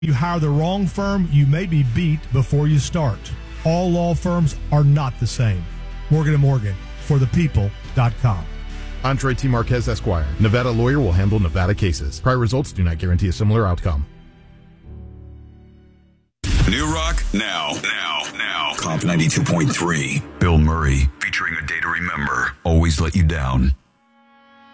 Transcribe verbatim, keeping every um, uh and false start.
You hire the wrong firm, you may be beat before you start. All law firms are not the same. Morgan and Morgan, for the people dot com. Andre T. Marquez, Esquire. Nevada lawyer will handle Nevada cases. Prior results do not guarantee a similar outcome. New Rock now. Now. Now. Comp ninety-two point three. Bill Murray featuring A Day to Remember. Always Let You Down.